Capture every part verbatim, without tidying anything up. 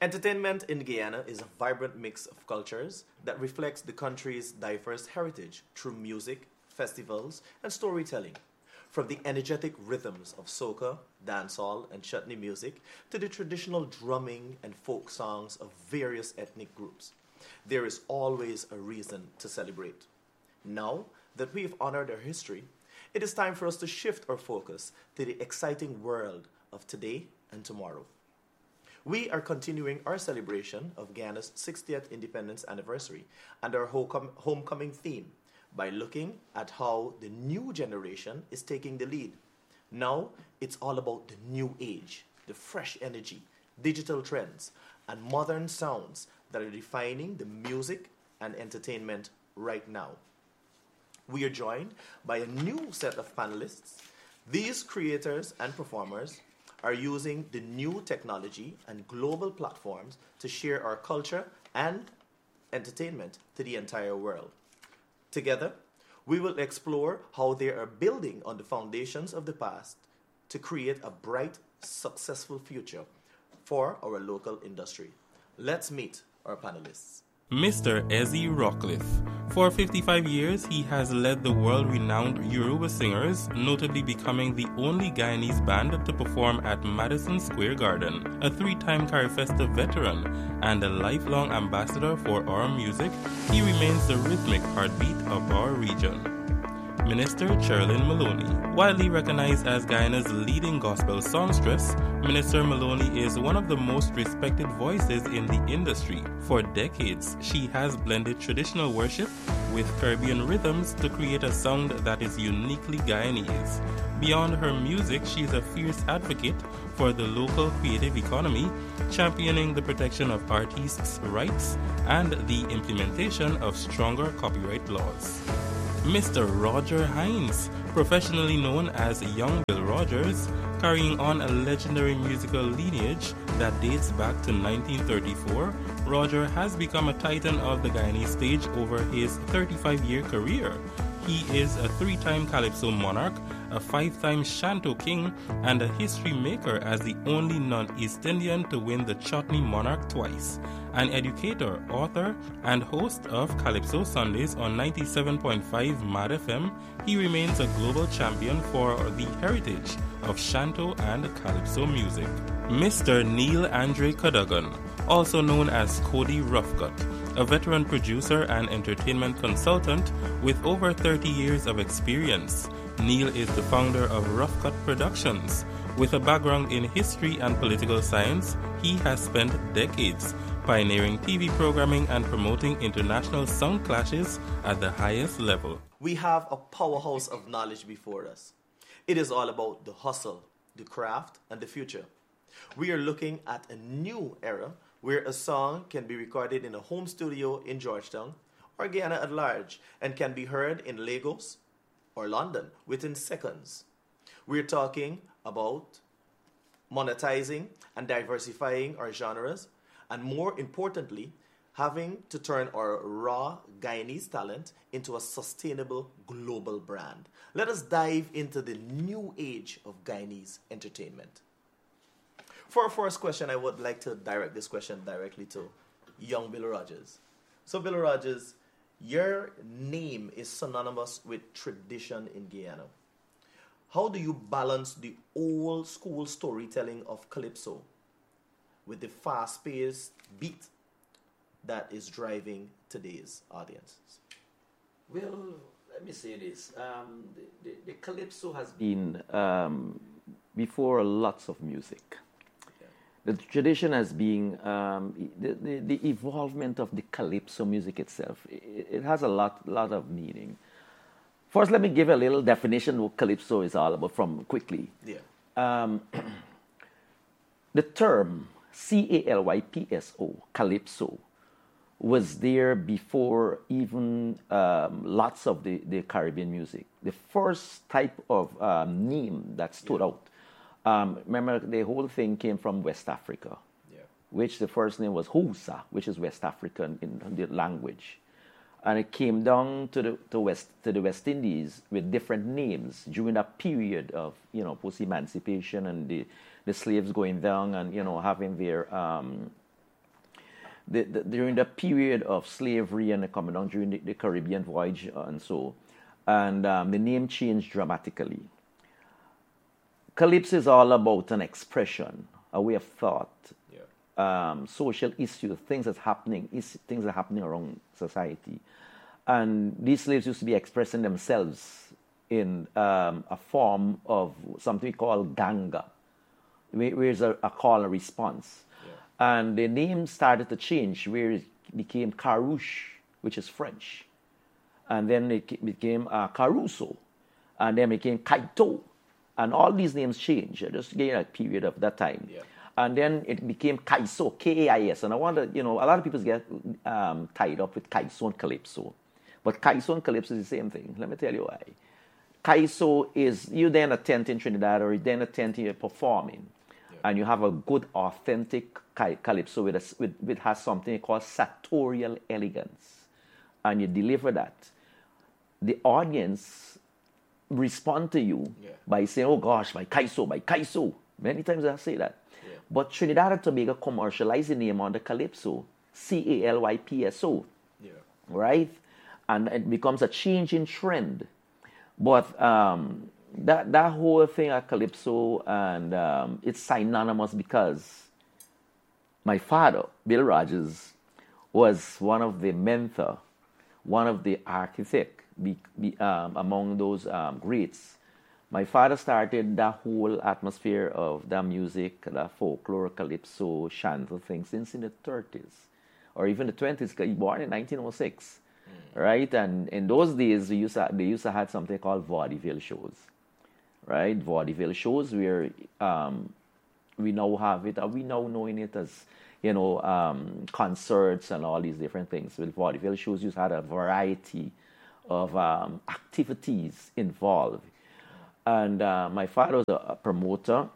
Entertainment in Guyana is a vibrant mix of cultures that reflects the country's diverse heritage through music, festivals, and storytelling. From the energetic rhythms of soca, dancehall, and chutney music to the traditional drumming and folk songs of various ethnic groups, there is always a reason to celebrate. Now that we have honored our history, it is time for us to shift our focus to the exciting world of today and tomorrow. We are continuing our celebration of Guyana's sixtieth independence anniversary and our homecom- homecoming theme by looking at how the new generation is taking the lead. Now it's all about the new age, the fresh energy, digital trends, and modern sounds that are defining the music and entertainment right now. We are joined by a new set of panelists. These creators and performers are using the new technology and global platforms to share our culture and entertainment to the entire world. Together, we will explore how they are building on the foundations of the past to create a bright, successful future for our local industry. Let's meet our panelists. Mister Ezzy Rockcliffe. For fifty-five years, he has led the world-renowned Yoruba singers, notably becoming the only Guyanese band to perform at Madison Square Garden. A three-time Carifesta veteran and a lifelong ambassador for our music, he remains the rhythmic heartbeat of our region. Minister Cherlyn Maloney. Widely recognized as Guyana's leading gospel songstress, Minister Maloney is one of the most respected voices in the industry. For decades, she has blended traditional worship with Caribbean rhythms to create a sound that is uniquely Guyanese. Beyond her music, she is a fierce advocate for the local creative economy, championing the protection of artists' rights and the implementation of stronger copyright laws. Mister Roger Hines, professionally known as Young Bill Rogers, carrying on a legendary musical lineage that dates back to nineteen thirty-four, Roger has become a titan of the Guyanese stage over his thirty-five-year career. He is a three-time Calypso monarch, a five-time Shanto king, and a history maker as the only non-East Indian to win the Chutney Monarch twice. An educator, author, and host of Calypso Sundays on ninety-seven point five Mad F M, he remains a global champion for the heritage of Shanto and Calypso music. Mister Neil Andre Cadogan, also known as Cody Roughcut, a veteran producer and entertainment consultant with over thirty years of experience. Neil is the founder of Roughcut Productions. With a background in history and political science, he has spent decades pioneering T V programming and promoting international sound clashes at the highest level. We have a powerhouse of knowledge before us. It is all about the hustle, the craft, and the future. We are looking at a new era where a song can be recorded in a home studio in Georgetown or Guyana at large and can be heard in Lagos or London within seconds. We're talking about monetizing and diversifying our genres, and more importantly, having to turn our raw Guyanese talent into a sustainable global brand. Let us dive into the new age of Guyanese entertainment. For our first question, I would like to direct this question directly to young Bill Rogers. So, Bill Rogers, your name is synonymous with tradition in Guyana. How do you balance the old school storytelling of Calypso with the fast-paced beat that is driving today's audiences? Well, let me say this. Um, the, the, the Calypso has been um, before lots of music. The tradition has been um, the, the, the evolvement of the Calypso music itself. It, it has a lot, lot of meaning. First, let me give a little definition of what Calypso is all about from quickly. Yeah. Um, the term C A L Y P S O, Calypso, was there before even um, lots of the, the Caribbean music. The first type of um, name that stood yeah. out, um, remember the whole thing came from West Africa, yeah. which the first name was Hausa, which is West African in the language. And it came down to the to West to the West Indies with different names during that period of you know post emancipation and the, the slaves going down and you know having their um, the, the, during the period of slavery and the coming down during the, the Caribbean voyage and so, and um, the name changed dramatically. Calypso is all about an expression, a way of thought, yeah. um, social issues, things that's happening, is, things that are happening around society. And these slaves used to be expressing themselves in um, a form of something we call ganga, where is a, a call and response. Yeah. And the name started to change, where it became Carouche, which is French. And then it became uh, Caruso. And then it became Kaito. And all these names changed, just during a period of that time. Yeah. And then it became Kaiso, K A I S. And I wonder, you know, a lot of people get um, tied up with Kaiso and Calypso. But Kaiso and Calypso is the same thing. Let me tell you why. Kaiso is, you then attend in Trinidad or you then attend you're performing. Yeah. And you have a good, authentic Calypso with, a, with, with has something called sartorial elegance. And you deliver that. The audience respond to you yeah. by saying, oh gosh, my Kaiso, my Kaiso. Many times I say that. Yeah. But Trinidad and Tobago commercialized the name on the Calypso, C A L Y P S O. Yeah. Right? And it becomes a changing trend. But um, that that whole thing at Calypso, and um, it's synonymous because my father, Bill Rogers, was one of the mentor, one of the architect be, be, um, among those um, greats. My father started that whole atmosphere of that music, that folklore, Calypso, Shanto thing since in the thirties or even the twenties. He was born in nineteen oh six. Right, and in those days, we used to, they used to have something called vaudeville shows, right? Vaudeville shows where um, we now have it, we now knowing it as, you know, um, concerts and all these different things. With vaudeville shows, you had a variety of um, activities involved. And uh, my father was a, a promoter,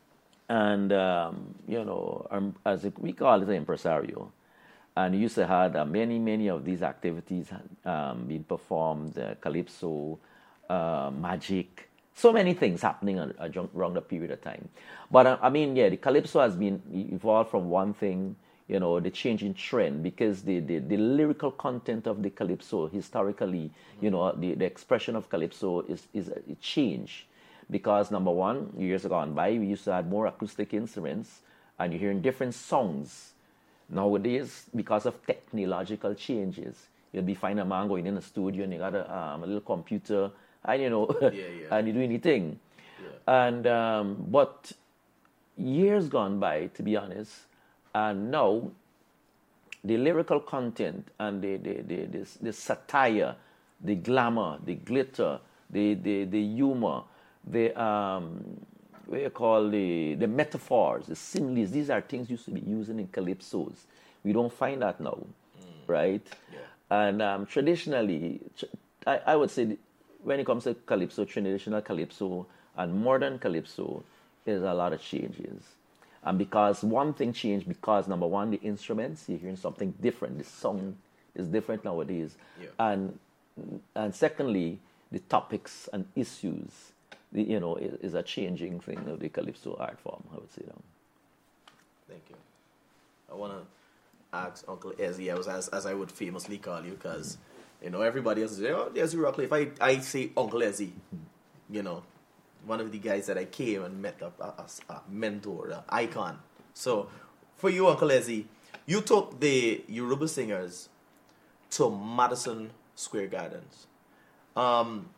and um, you know, um, as a, we call it an impresario. And he used to have uh, many, many of these activities um, being performed, uh, Calypso, uh, magic, so many things happening around the period of time. But uh, I mean, yeah, the Calypso has been evolved from one thing, you know, the changing trend, because the, the, the lyrical content of the Calypso historically, you know, the, the expression of Calypso is, is a change. Because number one, years gone by, we used to have more acoustic instruments, and you're hearing different songs. Nowadays, because of technological changes, you'll be finding a man going in the studio and you got a, um, a little computer, and you know, yeah, yeah. and you do anything. Yeah. And um, but years gone by, to be honest, and now the lyrical content and the the the, the, the satire, the glamour, the glitter, the the, the humor, the um, what you call the, the metaphors, the similes, these are things used to be using in Calypsos. We don't find that now, mm. right? Yeah. And um, traditionally, I, I would say when it comes to Calypso, traditional Calypso and modern Calypso, there's a lot of changes. And because one thing changed, because number one, the instruments, you're hearing something different. The song is different nowadays. Yeah. And and secondly, the topics and issues, The, you know, is, is a changing thing of the Calypso art form, I would say. That. Thank you. I want to ask Uncle Ezzy, as, as, as I would famously call you, because, mm-hmm. you know, everybody else says, oh, Ezzy Rockcliffe. I, I say Uncle Ezzy, mm-hmm. you know, one of the guys that I came and met a, a, a mentor, an icon. So, for you, Uncle Ezzy, you took the Yoruba singers to Madison Square Gardens. Um...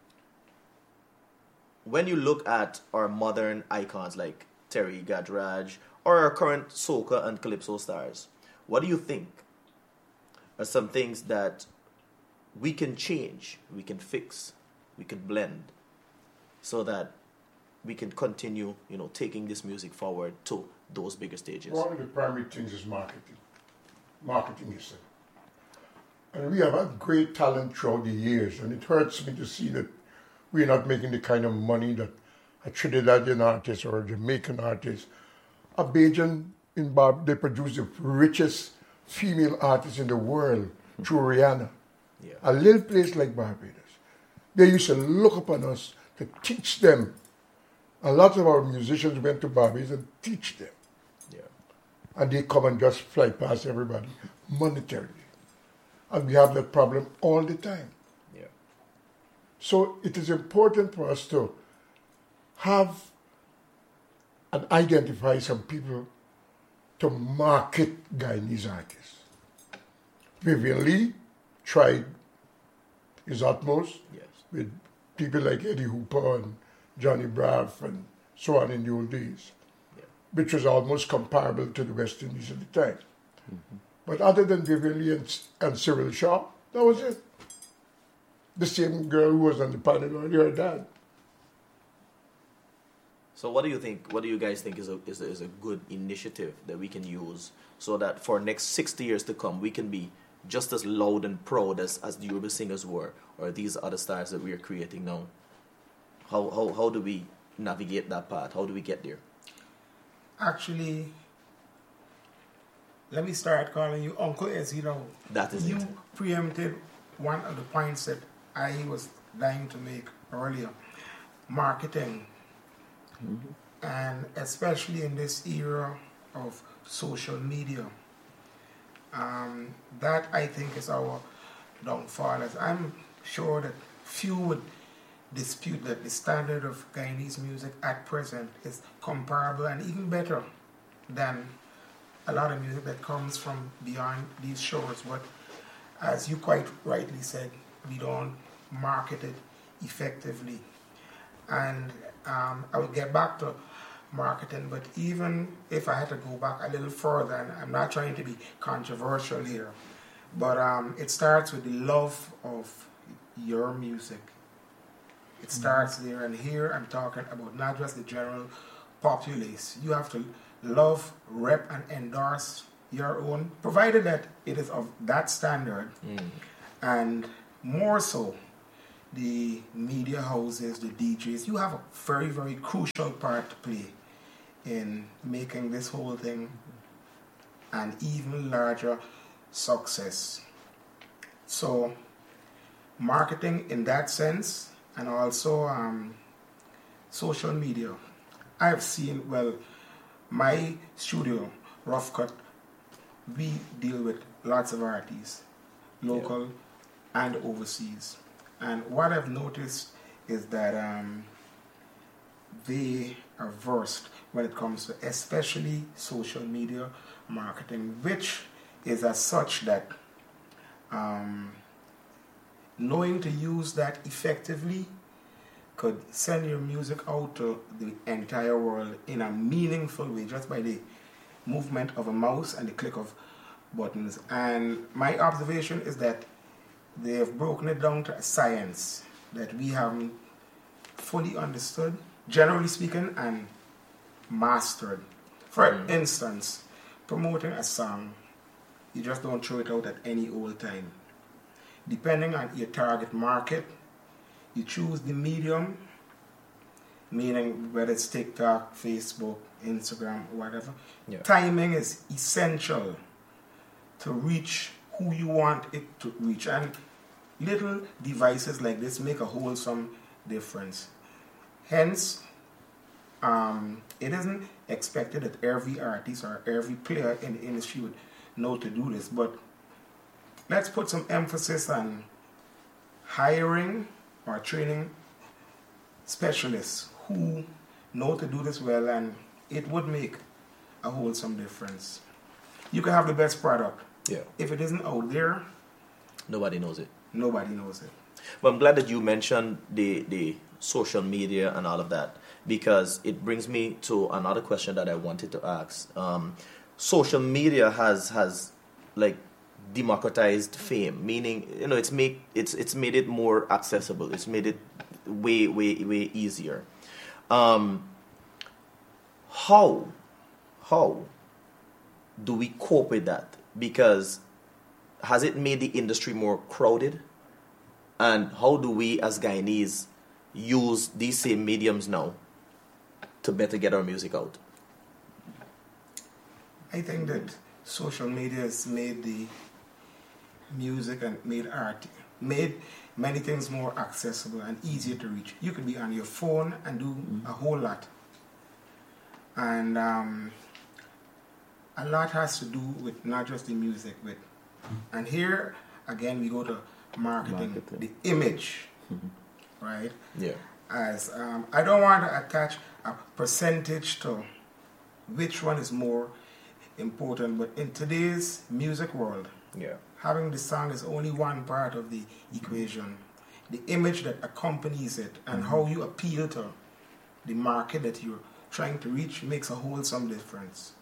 When you look at our modern icons like Terry Gajraj or our current soca and calypso stars, what do you think are some things that we can change, we can fix, we can blend, so that we can continue, you know, taking this music forward to those bigger stages? One of the primary things is marketing. Marketing yourself. And we have had great talent throughout the years, and it hurts me to see that we're not making the kind of money that a Trinidadian artist or a Jamaican artist. A Bajan in Barb, they produce the richest female artist in the world through Rihanna. Yeah. A little place like Barbados. They used to look upon us to teach them. A lot of our musicians went to Barbados and teach them. Yeah. and they come and just fly past everybody monetarily. And we have that problem all the time. Yeah. So it is important for us to have and identify some people to market Guyanese artists. Vivian Lee tried his utmost Yes. with people like Eddie Hooper and Johnny Braff and so on in the old days, Yeah. which was almost comparable to the West Indies at the time. Mm-hmm. But other than Vivian Lee and, and Cyril Shaw, that was it. The same girl who was on the panel earlier, her dad. So what do you think, what do you guys think is a, is a, is a good initiative that we can use so that for next sixty years to come, we can be just as loud and proud as, as the Yoruba singers were, or these other stars that we are creating now? How, how, how do we navigate that path? How do we get there? Actually, let me start calling you Uncle, as you know. That is you it. preempted one of the points that I was dying to make earlier. Marketing. Mm-hmm. And especially in this era of social media. Um, that I think is our downfall. As I'm sure that few would dispute that the standard of Guyanese music at present is comparable and even better than a lot of music that comes from beyond these shores. But as you quite rightly said, we don't market it effectively. And um, I will get back to marketing, but even if I had to go back a little further, and I'm not trying to be controversial here, but um, it starts with the love of your music. It starts there, and here I'm talking about not just the general populace. You have to love, rep, and endorse your own, provided that it is of that standard, mm. and more so, the media houses, the D Js, you have a very, very crucial part to play in making this whole thing an even larger success. So, marketing in that sense, and also um, social media. I've seen, well, my studio, Rough Cut, we deal with lots of artists, local yeah. and overseas. And what I've noticed is that um, they are versed when it comes to especially social media marketing, which is as such that um, knowing to use that effectively could send your music out to the entire world in a meaningful way just by the movement of a mouse and the click of buttons. And my observation is that they have broken it down to a science that we haven't fully understood, generally speaking, and mastered. For mm. instance, promoting a song, you just don't throw it out at any old time. Depending on your target market, you choose the medium, meaning whether it's TikTok, Facebook, Instagram, or whatever. Yeah. Timing is essential to reach who you want it to reach. And little devices like this make a wholesome difference. Hence, um, it isn't expected that every artist or every player in the industry would know to do this, but let's put some emphasis on hiring or training specialists who know to do this well, and it would make a wholesome difference. You can have the best product. Yeah. If it isn't out there, nobody knows it. Nobody knows it. Well, I'm glad that you mentioned the, the social media and all of that, because it brings me to another question that I wanted to ask. Um, social media has has like democratized fame, meaning, you know, it's make it's it's made it more accessible. It's made it way way way easier. Um, how how do we cope with that? Because has it made the industry more crowded? And how do we as Guyanese use these same mediums now to better get our music out? I think that social media has made the music and made art, made many things more accessible and easier to reach. You could be on your phone and do mm-hmm. a whole lot. And um, a lot has to do with not just the music, with, and here again we go to marketing, Marketing. the image, right? Yeah. As um, I don't want to attach a percentage to which one is more important, but in today's music world, Yeah. having the song is only one part of the equation. The image that accompanies it and how you appeal to the market that you're trying to reach makes a wholesome difference.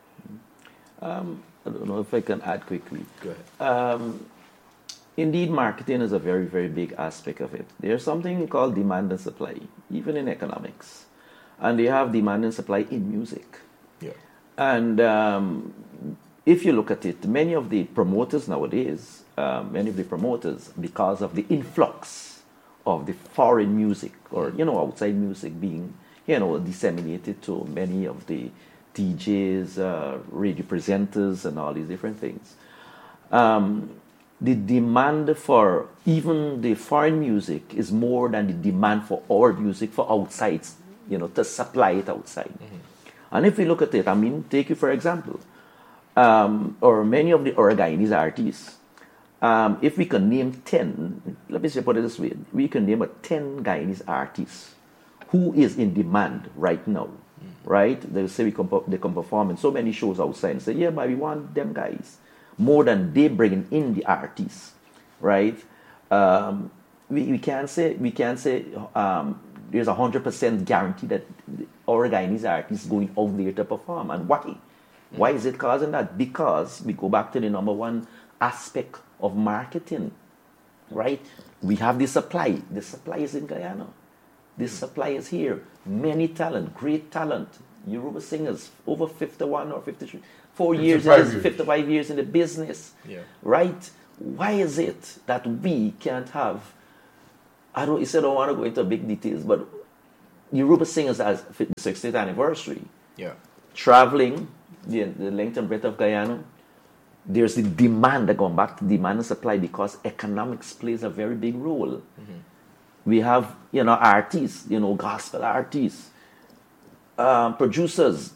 Um, I don't know if I can add quickly. Go ahead. Um, indeed, marketing is a very, very big aspect of it. There's something called demand and supply, even in economics. And they have demand and supply in music. Yeah. And um, if you look at it, many of the promoters nowadays, um, many of the promoters, because of the influx of the foreign music or, you know, outside music being, you know, disseminated to many of the D Js, uh, radio presenters, and all these different things. Um, the demand for even the foreign music is more than the demand for our music for outside, you know, to supply it outside. Mm-hmm. And if we look at it, I mean, take you for example, um, or many of the our Guyanese artists, um, if we can name ten, let me say put it this way, we can name a ten Guyanese artists who is in demand right now. Right? They say we can, they can perform in so many shows outside and say, yeah, but we want them guys. More than they bringing in the artists. Right? Um, we, we can't say, we can't say um, there's a one hundred percent guarantee that our Guyanese artists going out there to perform. And why? Why is it causing that? Because we go back to the number one aspect of marketing. Right? We have the supply. The supply is in Guyana. This supply is here. Many talent, great talent. Yoruba singers, over fifty-one or fifty-three, four years, years, fifty-five years in the business. Yeah. Right? Why is it that we can't have, I don't, you said I don't want to go into big details, but Yoruba singers as the sixtieth anniversary, Yeah. traveling the, the length and breadth of Guyana, there's the demand, that going back to demand and supply because economics plays a very big role. Mm-hmm. We have, you know, artists, you know, gospel artists, um, producers.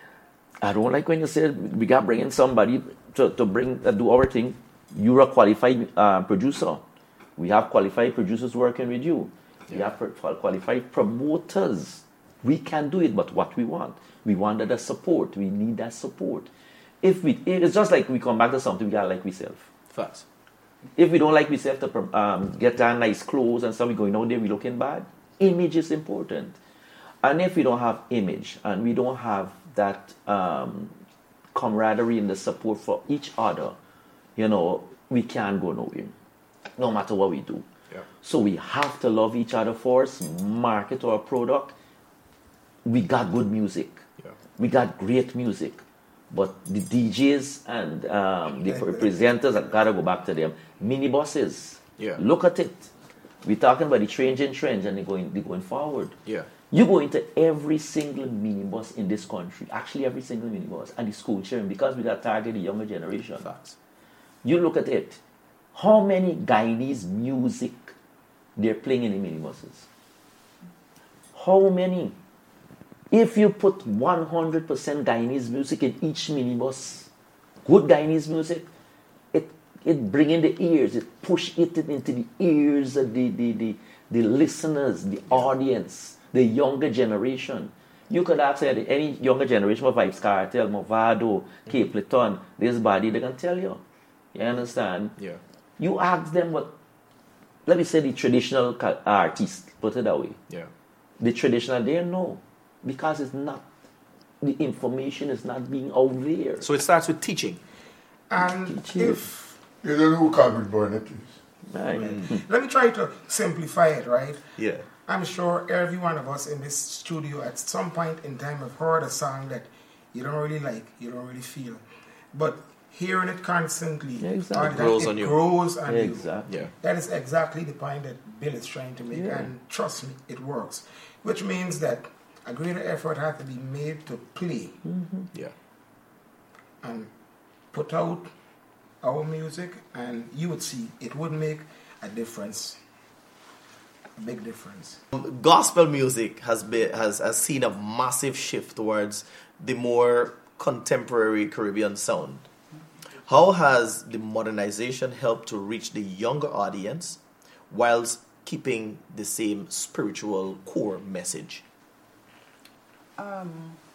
I don't like when you say we got to bring in somebody to, to bring uh, do our thing. You're a qualified uh, producer. We have qualified producers working with you. Yeah. We have pro- qualified promoters. We can do it, but what we want, we want that support. We need that support. If we, it's just like we come back to something we got like ourselves. Facts. If we don't like ourselves to um, get our nice clothes and stuff, we going out there, we looking bad. Image is important. And if we don't have image and we don't have that um, camaraderie and the support for each other, you know, we can't go nowhere, no matter what we do. Yeah. So we have to love each other first, market our product. We got good music. Yeah. We got great music. But the D Js and um, the presenters, I've got to go back to them. Minibuses. Yeah. Look at it. We're talking about the changing trends and they're going, they're going forward. Yeah. You go into every single minibus in this country, actually every single minibus, and the school children, because we got targeted the younger generation. Facts. You look at it. How many Guyanese music they're playing in the minibuses? How many? If you put one hundred percent Guyanese music in each minibus, good Guyanese music, it it bring in the ears, it push it into the ears of the, the, the, the listeners, the audience, the younger generation. You could ask any younger generation of Vybz Kartel, Movado, Capleton, this body, they can tell you. You understand? Yeah. You ask them what, let me say the traditional artist, put it that way. Yeah. The traditional, they know. Because it's not, the information is not being out there. So it starts with teaching. And Teaching. if... You don't know who Calvin Burnett is. Right. Let me try to simplify it, right? Yeah. I'm sure every one of us in this studio at some point in time have heard a song that you don't really like, you don't really feel. But hearing it constantly, Yeah, exactly. or that Grows it on you. grows on you. Exactly. Yeah. That is exactly the point that Bill is trying to make. Yeah. And trust me, it works. Which means that a greater effort has to be made to play Yeah. and put out our music, and you would see it would make a difference, a big difference. Gospel music has been has, has seen a massive shift towards the more contemporary Caribbean sound. How has the modernization helped to reach the younger audience whilst keeping the same spiritual core message? Um,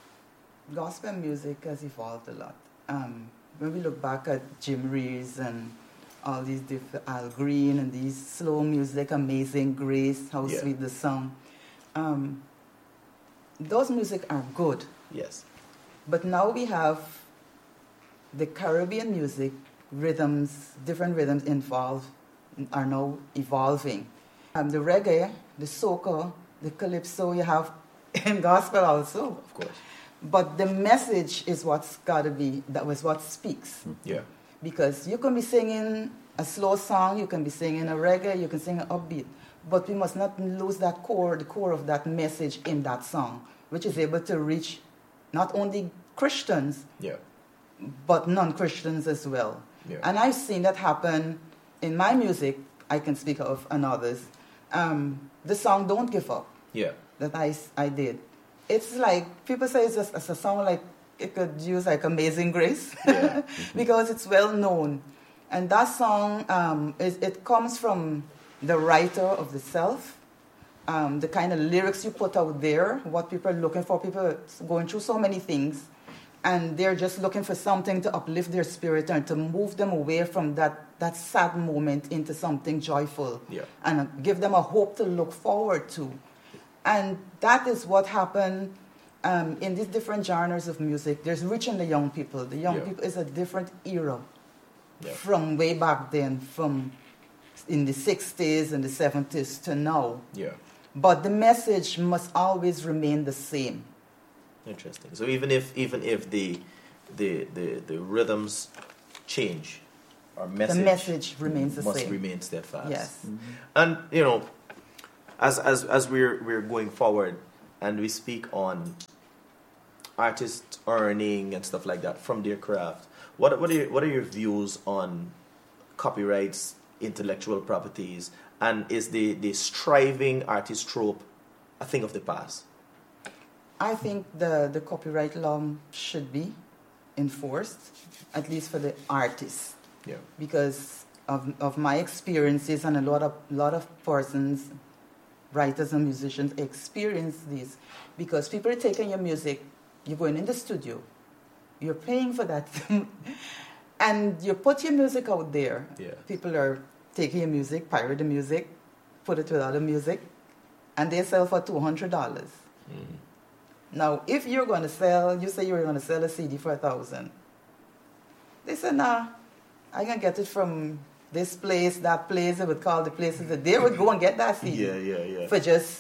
gospel music has evolved a lot. Um, when we look back at Jim Reeves and all these different Al Green and these slow music, Amazing Grace, How Yeah. Sweet the Song, um, those music are good. Yes. But now we have the Caribbean music, rhythms, different rhythms involved, are now evolving. Um, the reggae, the soca, the calypso you have in gospel also. Of course. But the message is what's got to be, that was what speaks. Yeah. Because you can be singing a slow song, you can be singing a reggae, you can sing an upbeat. But we must not lose that core, the core of that message in that song, which is able to reach not only Christians, Yeah. but non-Christians as well. Yeah. And I've seen that happen in my music, I can speak of, and others. Um, the song Don't Give Up Yeah. that I, I did. It's like, people say it's, just, it's a song like, it could use like Amazing Grace, Yeah. because it's well known. And that song, um, is, it comes from the writer of the self, um, the kind of lyrics you put out there, what people are looking for. People are going through so many things, and they're just looking for something to uplift their spirit and to move them away from that, that sad moment into something joyful, Yeah. and uh, give them a hope to look forward to. And that is what happened um, in these different genres of music. There's reaching the young people. The young Yeah. people is a different era Yeah. from way back then, from in the sixties and the seventies to now. Yeah. But the message must always remain the same. Interesting. So even if even if the the the, the rhythms change, our message, the message remains the must same. remain steadfast. Yes. And you know, as as as we're we're going forward, and we speak on artists earning and stuff like that from their craft, what what are your, what are your views on copyrights, intellectual properties, and is the the striving artist trope a thing of the past? I think the, the copyright law should be enforced, at least for the artists. Yeah. Because of, of my experiences, and a lot of lot of persons, writers and musicians experience this, because people are taking your music, you're going in the studio, you're paying for that, and you put your music out there. Yeah. People are taking your music, pirate the music, put it with other music, and they sell for two hundred dollars. Mm. Now, if you're going to sell, you say you're going to sell a C D for a thousand. They say, nah, I can get it from this place, that place. They would call the places that they would go and get that C D Yeah, yeah, yeah. for just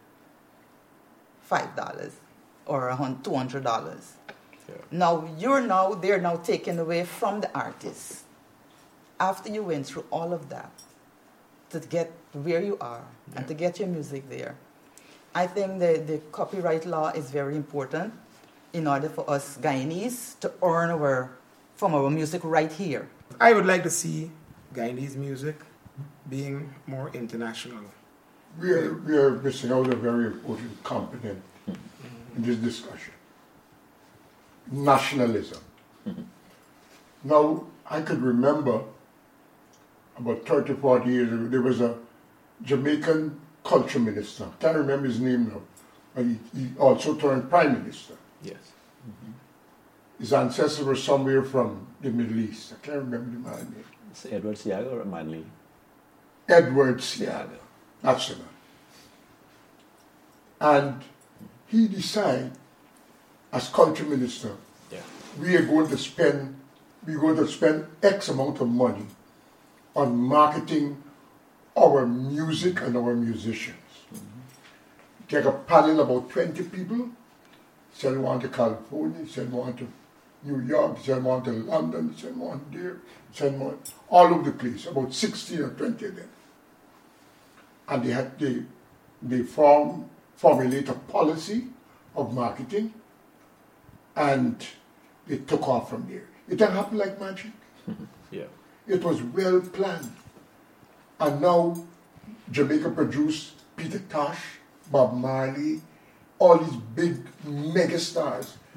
five dollars or two hundred dollars. Yeah. Now, you're now, they're now taken away from the artist. After you went through all of that to get where you are and Yeah. to get your music there. I think the, the copyright law is very important in order for us Guyanese to earn our, from our music right here. I would like to see Guyanese music being more international. We are, we are missing out a very important component in this discussion. Nationalism. Now, I could remember about thirty, forty years ago, there was a Jamaican culture minister. I can't remember his name now. But he, he also turned prime minister. Yes. His ancestors were somewhere from the Middle East. I can't remember the man's name. It's Edward Siaga or Manley? Edward Siaga. That's the man. And he decided, as culture minister, Yeah. we are going to spend, we're going to spend X amount of money on marketing our music and our musicians. Mm-hmm. Take a panel about twenty people, send one to California, send one to New York, send one to London, send one there, send one all over the place, about sixteen or twenty of them. And they had they they form formulate a policy of marketing, and they took off from there. It didn't happen like magic. Yeah. It was well planned. And now Jamaica produced Peter Tosh, Bob Marley, all these big mega stars.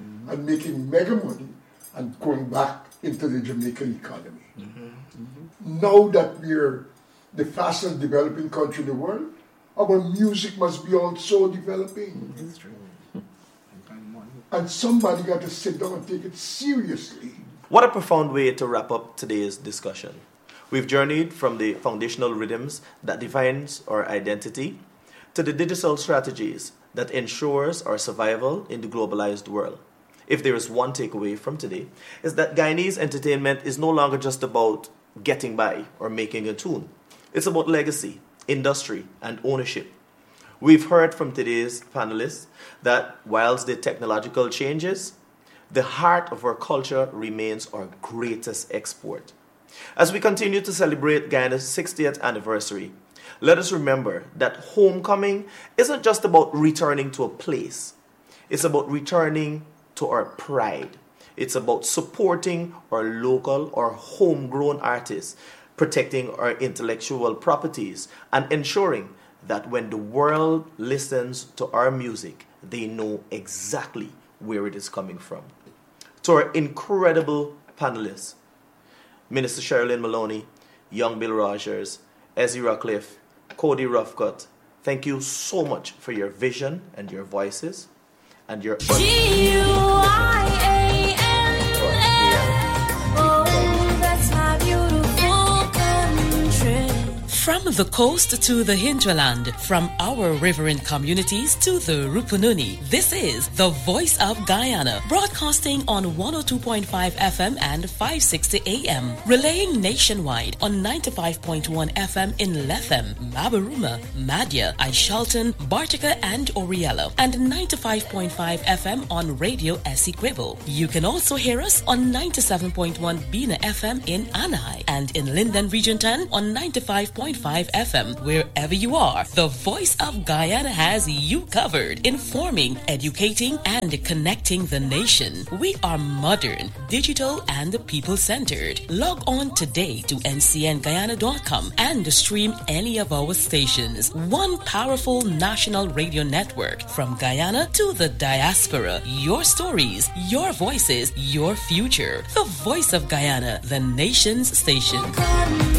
mm-hmm. and making mega money and going back into the Jamaican economy. Mm-hmm. Mm-hmm. Now that we're the fastest developing country in the world, our music must be also developing. It's true. And somebody got to sit down and take it seriously. What a profound way to wrap up today's discussion. We've journeyed from the foundational rhythms that defines our identity to the digital strategies that ensures our survival in the globalized world. If there is one takeaway from today, is that Guyanese entertainment is no longer just about getting by or making a tune. It's about legacy, industry, and ownership. We've heard from today's panelists that whilst the technological changes, the heart of our culture remains our greatest export. As we continue to celebrate Guyana's sixtieth anniversary, let us remember that homecoming isn't just about returning to a place. It's about returning to our pride. It's about supporting our local or homegrown artists, protecting our intellectual properties, and ensuring that when the world listens to our music, they know exactly where it is coming from. To our incredible panelists, Minister Sherilyn Maloney, Young Bill Rogers, Ezzy Rockcliffe, Cody Roughcut, thank you so much for your vision and your voices and your... G U I A N. Oh, that's my beautiful country. From the coast to the hinterland, from our riverine communities to the Rupununi, this is the Voice of Guyana, broadcasting on one oh two point five F M and five sixty A M, relaying nationwide on ninety-five point one F M in Lethem, Mabaruma, Madya, Aishalton, Bartica, and Oriello, and ninety-five point five F M on Radio Essequibo. You can also hear us on ninety-seven point one Bina F M in Anai, and in Linden Region ten on ninety-five point five F M. Wherever you are, the Voice of Guyana has you covered, informing, educating, and connecting the nation. We are modern, digital, and people-centered. Log on today to N C N Guyana dot com and stream any of our stations. One powerful national radio network from Guyana to the diaspora. Your stories, your voices, your future. The Voice of Guyana, the nation's station.